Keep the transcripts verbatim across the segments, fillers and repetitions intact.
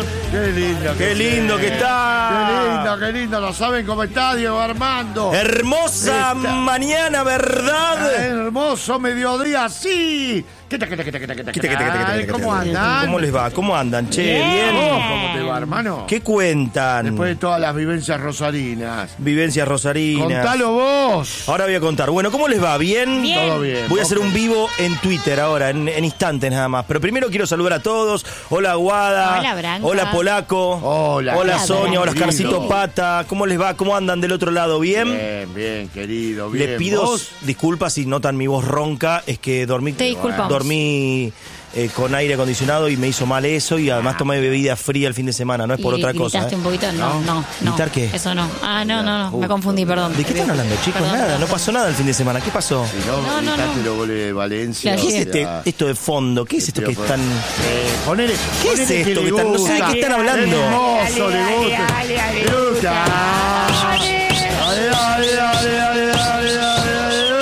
Qué lindo. Qué que lindo sea. que está. Qué lindo, qué lindo. ¿Lo saben cómo está Diego Armando? Hermosa Está. mañana, ¿verdad? Hermoso mediodía, sí. ¿Qué tal, qué tal, qué tal, qué tal, qué tal? ¿Qué tal, qué tal, qué tal, qué tal? ¿Cómo andan? ¿Cómo les va? ¿Cómo andan? Che, Bien. bien. Oh, ¿cómo te va, hermano? ¿Qué cuentan? Después de todas las vivencias rosarinas. Vivencias rosarinas. Contalo vos. Ahora voy a contar. Bueno, ¿cómo les va? ¿Bien? Bien. Todo bien. Voy a hacer un vivo en Twitter ahora, en, en instantes nada más. Pero primero quiero saludar a todos. Hola, Guada. Hola, Branca. Hola, Polaco. Hola. Hola, Hola, Sonia. Hola, querido. Oscarcito Pata. ¿Cómo les va? ¿Cómo andan del otro lado? ¿Bien? Bien, bien, querido, bien. Les pido ¿Vos? disculpas si notan mi voz ronca. Es que dormí, Te disculpamos. dormí eh, con aire acondicionado y me hizo mal eso. Y además tomé bebida fría el fin de semana. No es por ¿Y otra cosa. gritaste ¿eh? un poquito? No, no, no. ¿Gritar qué? Eso no. Ah, no, no, no. Justo. Me confundí, perdón. ¿De qué están hablando, chicos? Perdón, Nada, perdón. no pasó nada el fin de semana. ¿Qué pasó? Si no, No, no, gritaste no. los goles de Valencia. ¿Qué ¿Qué es o este, sea, esto de fondo? ¿Qué es esto que pero, están...? Eh, ponele, ¿Qué es ponele esto le que están- no sé de gusta. qué están hablando? Hermoso, le Dale, gusta. dale, dale, Le gusta. dale. Dale, dale, dale, dale, dale, dale, dale.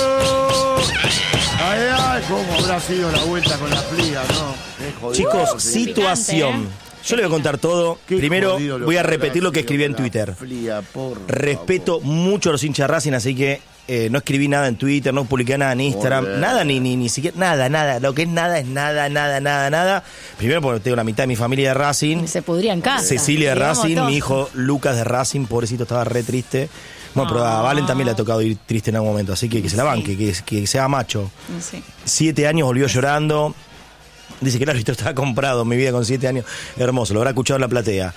Ay, ay, cómo habrá sido la vuelta con la fliga, ¿no? Qué jodido. Chicos, Sí. situación. Picante, Yo les voy a contar todo. Qué Primero jodido lo voy a que habrá repetir lo que sido escribí en con la Twitter. fliga, por Respeto favor. mucho a los hinchas de Racing, así que eh, no escribí nada en Twitter, no publiqué nada en Instagram, bien. nada, ni, ni, ni siquiera, nada, nada. Lo que es nada es nada, nada, nada, nada. Primero porque tengo la mitad de mi familia de Racing. Se pudría en casa. Cecilia de Digamos Racing, todo. mi hijo Lucas de Racing, pobrecito, estaba re triste. Bueno, pero a Ah. Valen también le ha tocado ir triste en algún momento, así que que se la banque, que, que sea macho. Sí. Siete años volvió llorando. Dice que el árbitro estaba comprado, mi vida con siete años. Hermoso, lo habrá escuchado en la platea.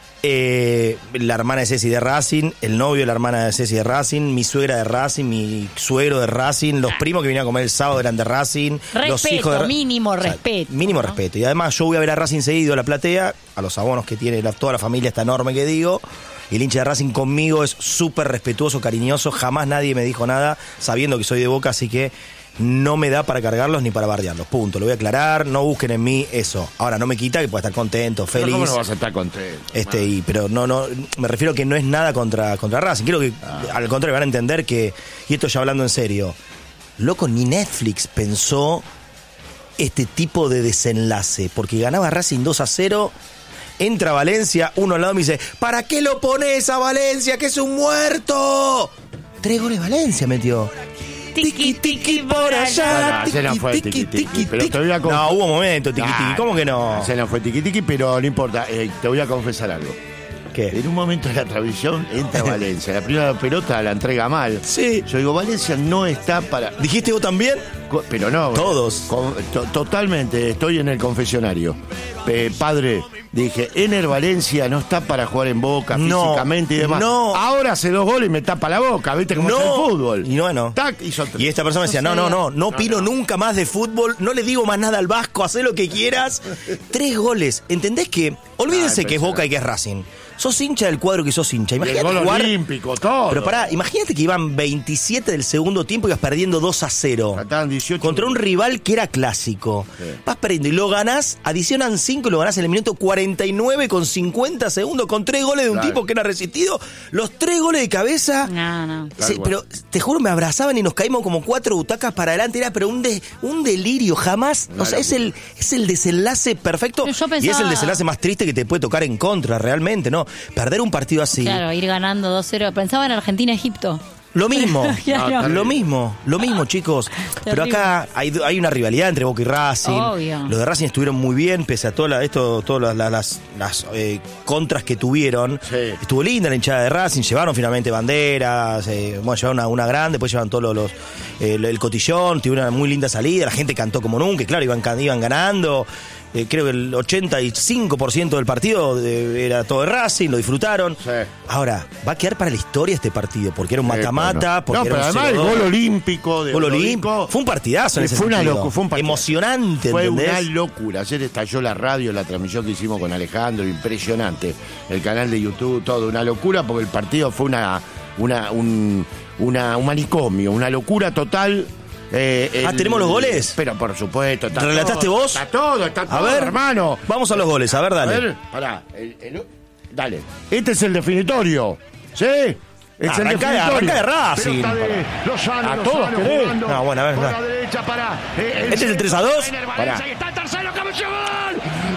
Eh, la hermana de Ceci de Racing, el novio de la hermana de Ceci de Racing, mi suegra de Racing, mi suegro de Racing, los primos que vinieron a comer el sábado eran de Racing, los Respeto, hijos de Ra- mínimo O sea, respeto, Mínimo ¿no? respeto. Y además yo voy a ver a Racing seguido a la platea, a los abonos que tiene la- toda la familia esta enorme que digo. Y el hincha de Racing conmigo es súper respetuoso, cariñoso. Jamás nadie me dijo nada, sabiendo que soy de Boca, así que no me da para cargarlos ni para bardearlos. Punto. Lo voy a aclarar, no busquen en mí eso. Ahora, no me quita que pueda estar contento, Pero feliz. ¿cómo no vas a estar contento? Este, y, pero no, no, me refiero que no es nada contra, contra Racing. Quiero que, al contrario, van a entender que, y esto ya hablando en serio, loco, ni Netflix pensó este tipo de desenlace, porque ganaba Racing dos a cero, entra Valencia, uno al lado me dice, ¿para qué lo pones a Valencia, que es un muerto? Tres goles Valencia metió. Tiki, tiki, por Bueno, allá. ese no fue tiki, tiki, pero te voy a con- No, hubo momento, tiki tiki, Ah, ¿cómo que no? Ese no fue tiki tiki, pero no importa. Eh, te voy a confesar algo. ¿Qué? En un momento de la transmisión entra Valencia. La primera pelota la entrega mal. Sí. Yo digo, Valencia no está para... ¿Dijiste vos también? Co- Pero no. Todos. con- to- totalmente, estoy en el confesionario. Eh, padre, dije, Ener Valencia no está para jugar en Boca No, físicamente y demás. no. Ahora hace dos goles y me tapa la boca, ¿viste cómo No. es el fútbol? Y bueno. Tac, hizo tres. Y esta persona decía, no, no, no, no opino nunca más de fútbol, no le digo más nada al Vasco, hacé lo que quieras. Tres goles. ¿Entendés que? Olvídense Ah, que es Boca y que es Racing. Sos hincha del cuadro que sos hincha. Y el Imagínate gol jugar. olímpico, todo. Pero pará, imagínate que iban veintisiete del segundo tiempo y ibas perdiendo dos a cero. Faltaban dieciocho. Contra un rival que era clásico. Sí. Vas perdiendo y lo ganás, adicionan cinco y lo ganás en el minuto cuarenta y nueve con cincuenta segundos con tres goles de un Claro. tipo que era resistido. Los tres goles de cabeza. No, no. Tal Sí, cual. pero te juro, me abrazaban y nos caímos como cuatro butacas para adelante. Era pero un, de, un delirio, jamás. Una o sea, es el, locura. es el desenlace perfecto. Yo Y es pensaba- el desenlace más triste que te puede tocar en contra, realmente, ¿no? Perder un partido así. Claro, ir ganando dos cero. Pensaba en Argentina-Egipto. Lo mismo, Claro. Ah, lo mismo, lo mismo, chicos. Pero Terrible. acá hay, hay una rivalidad entre Boca y Racing. Obvio. Los de Racing estuvieron muy bien, pese a toda la- esto, todas las, las, las, eh, contras que tuvieron. Sí. Estuvo linda la hinchada de Racing, llevaron finalmente banderas, eh, bueno, llevaron una, una grande, después llevaron todos los, los, eh, el cotillón, tuvieron una muy linda salida, la gente cantó como nunca, y claro, iban, can- iban ganando. Eh, creo que el ochenta y cinco por ciento del partido eh, era todo de Racing, lo disfrutaron. Sí. Ahora, va a quedar para la historia este partido, porque era un mata-mata, Eh, porque no, era pero un además el cero dos. gol olímpico de Gol Odovico, olímpico. Fue un partidazo en ese fue una sentido. locu- fue un partidazo. Emocionante, Fue ¿entendés? una locura. Ayer estalló la radio, la transmisión que hicimos con Alejandro, impresionante. El canal de YouTube, todo, una locura, porque el partido fue una, una, un, una, un manicomio, una locura total. Eh, Ah, ¿tenemos los goles? Pero por supuesto. Está ¿Relataste todo, vos? Está todo, está todo, A ver, hermano. Vamos a los goles, a ver, A dale. ver, pará. el- el- dale. Este es el definitorio. ¿Sí? Es el Arrancá de- definitorio. arrancá de Racing. Pelota de Lozano, A Lozano todos querés. jugando No, bueno, a ver, por no. la derecha para, eh, ¿Este es el tres a dos? Pará. Está el tercero, Caballo, gol.